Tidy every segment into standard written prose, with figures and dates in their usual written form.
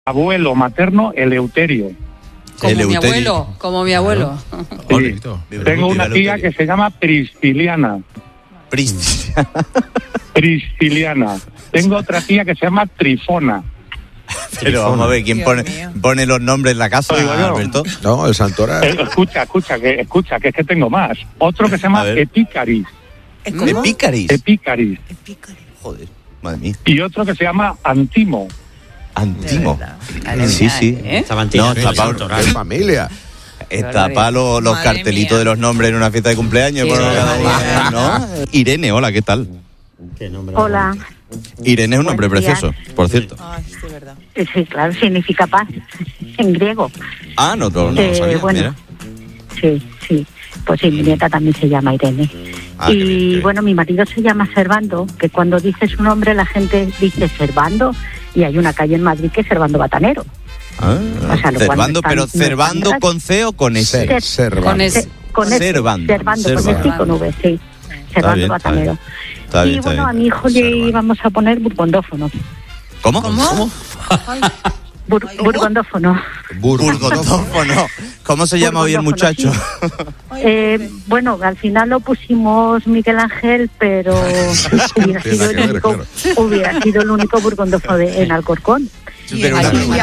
abuelo materno Eleuterio. Como mi abuelo. Sí. Tengo una tía que se llama Prisciliana. Prisciliana. Tengo otra tía que se llama Trifona. Pero vamos a ver, ¿quién pone los nombres en la casa, Alberto? No, el santoral. Escucha, que es que tengo más. Otro que se llama Epícaris. ¿Cómo? Epícaris. Joder, madre mía. Y otro que se llama Antimo. Antimo. Sí. No, está para familia. Está para los cartelitos de los nombres en una fiesta de cumpleaños. ¿No? Irene, hola, ¿qué tal? ¿Qué nombre? Hola. Irene es un nombre precioso, por cierto. Sí, verdad. Sí, claro, significa paz en griego. Ah, no lo sabía, bueno, mira. Sí. Pues sí, mi nieta también se llama Irene. Y bueno, mi marido se llama Servando, que cuando dice su nombre la gente dice Servando, y hay una calle en Madrid que es Servando Batanero. Servando, pero Servando con C o con S. Servando. Con S y con V, sí. Servando Batanero. Y bueno, a mi hijo le íbamos a poner burgondófono. ¿Cómo? Burgondófono. Burgondófono. ¿Cómo se llama hoy el muchacho? Bueno, al final lo pusimos Miguel Ángel, pero hubiera sido el único burgondófono en Alcorcón. Pero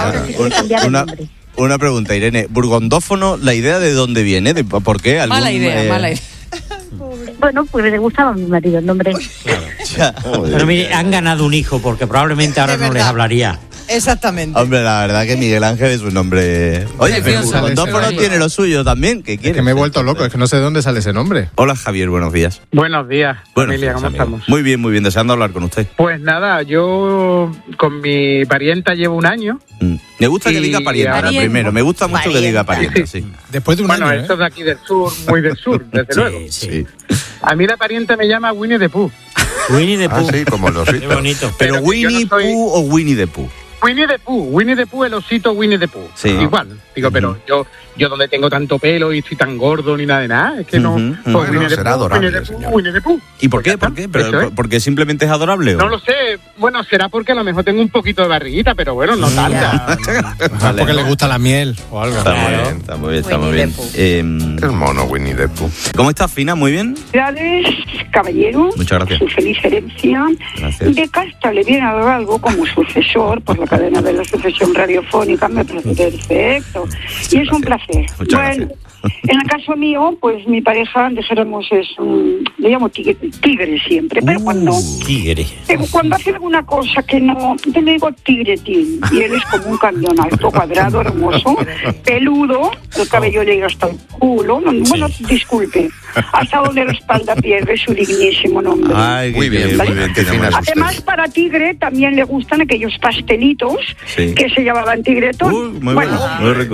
una pregunta, Irene. ¿Burgondófono, la idea de dónde viene? ¿Por qué? Mala idea. Bueno, pues le gustaba a mi marido el nombre. Claro. Pero mire, han ganado un hijo, porque probablemente ahora no les hablaría. Exactamente. Hombre, la verdad que Miguel Ángel es un nombre... Oye, pero Burgondófono tiene lo suyo también. ¿Qué quieres? Es que me he vuelto loco, es que no sé de dónde sale ese nombre. Hola, Javier, buenos días. Buenos días, familia, ¿cómo estamos? Muy bien, deseando hablar con usted. Pues nada, yo con mi parienta llevo un año. Me gusta que diga parienta, primero. Me gusta mucho que diga parienta, sí. Después de un año, Bueno, esto es de aquí del sur, muy del sur, desde luego. Sí. A mí la parienta me llama Winnie the Pooh. Winnie the Pooh. Sí, como los Qué bonito. Pero Winnie Pooh o Winnie the Pooh. Winnie the Pooh, el osito Winnie the Pooh. Sí. Igual, digo, pero yo donde tengo tanto pelo y estoy tan gordo ni nada de nada, es que no... Pues Bueno, será adorable, Winnie the Pooh. ¿Y por qué? ¿Pero porque simplemente es adorable? No lo sé, bueno, será porque a lo mejor tengo un poquito de barriguita, pero bueno, no tanta. Vale, porque le gusta la miel o algo. Está muy bien. El mono Winnie the Pooh. ¿Cómo estás, Fina? ¿Muy bien? Gracias, caballero. Muchas gracias. Su feliz herencia. Gracias. De casta le viene a dar algo como sucesor por la cadena de la sucesión radiofónica, me parece perfecto. Y es un placer. Muchas bueno, en el caso mío, pues mi pareja, dijéramos, le llamo tigre siempre, pero cuando hace alguna cosa que no, yo le digo tigretín, y él es como un camión alto, cuadrado, hermoso, peludo, el cabello le llega hasta el culo, bueno, disculpe, hasta donde la espalda pierde su dignísimo nombre. Ay, muy bien, ¿vale? muy bien. Además, para tigre también le gustan aquellos pastelitos que se llamaban tigretón. Muy bueno, muy rico.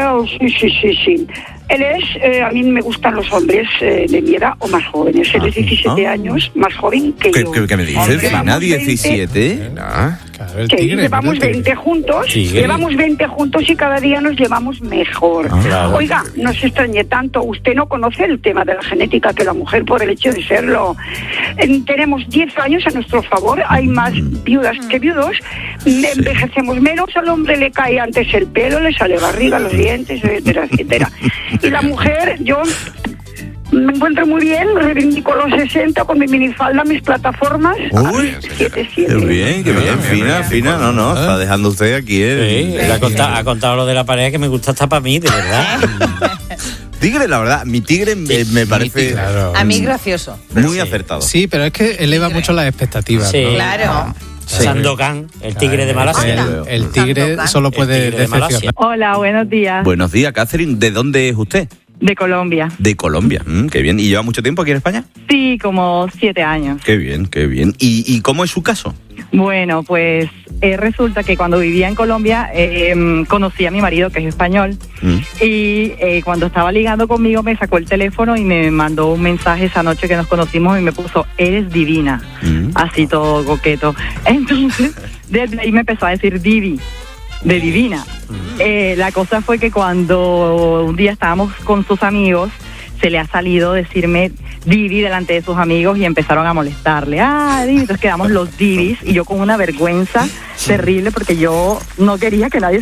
Sí. Él es, a mí me gustan los hombres de mi edad o más jóvenes. Él es 17 años, más joven que yo. ¿Qué me dices, Fina? ¿17? Que llevamos 20 juntos, llevamos 20 juntos y cada día nos llevamos mejor. Oiga, no se extrañe tanto, usted no conoce el tema de la genética, que la mujer por el hecho de serlo. Tenemos 10 años a nuestro favor, hay más viudas que viudos, envejecemos menos, al hombre le cae antes el pelo, le sale barriga, los dientes, etcétera. Y la mujer, yo me encuentro muy bien, reivindico los 60 con mi minifalda, mis plataformas. Uy, 7. Qué bien, Fina. No, está dejando usted aquí, Ha contado lo de la pareja que me gusta hasta para mí, de verdad. Tigre, la verdad, mi tigre me parece... Claro. A mí gracioso. Muy acertado. Sí, pero es que eleva mucho las expectativas, ¿no? Claro. Sandokan, el tigre de Malasia. El tigre solo puede decepcionar. Hola, buenos días. Buenos días, Catherine. ¿De dónde es usted? De Colombia. De Colombia, qué bien. ¿Y lleva mucho tiempo aquí en España? Sí, como 7 años. Qué bien. ¿Y cómo es su caso? Bueno, pues resulta que cuando vivía en Colombia conocí a mi marido, que es español, y cuando estaba ligando conmigo me sacó el teléfono y me mandó un mensaje esa noche que nos conocimos y me puso, eres divina, así todo coqueto. Entonces, desde ahí me empezó a decir Divi, de divina. La cosa fue que cuando un día estábamos con sus amigos, se le ha salido decirme Divi delante de sus amigos y empezaron a molestarle. Divi, entonces quedamos los Divis y yo con una vergüenza terrible porque yo no quería que nadie